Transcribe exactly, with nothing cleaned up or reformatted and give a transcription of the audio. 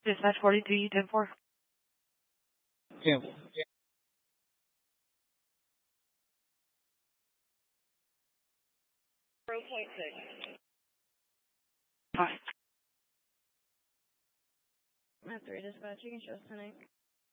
Dispatch forty-two, U ten four. Yeah. zero point six. Fine. I'm at three dispatch. You can show us ten eight.